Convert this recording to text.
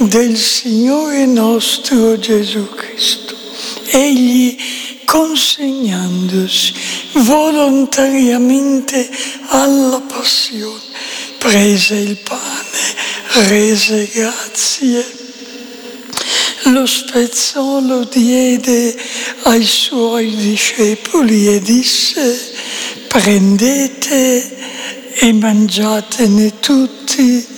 del Signore nostro Gesù Cristo. Egli, consegnandosi volontariamente alla passione, prese il pane, rese grazie, lo spezzò, lo diede ai suoi discepoli e disse: prendete e mangiatene tutti,